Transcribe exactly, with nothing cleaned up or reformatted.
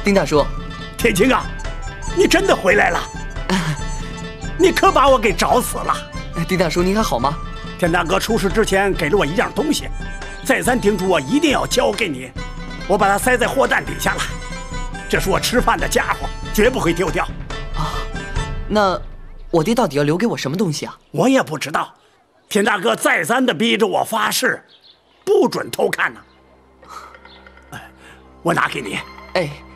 丁大叔， 铁青啊，你真的回来了？你可把我给找死了！ 丁大叔，您还好吗？ 田大哥出事之前给了我一样东西，再三叮嘱我一定要交给你，我把它塞在货担底下了。这是我吃饭的家伙，绝不会丢掉。 啊，那我爹到底要留给我什么东西啊？ 我也不知道，田大哥再三的逼着我发誓，不准偷看呢。我拿给你。 哎。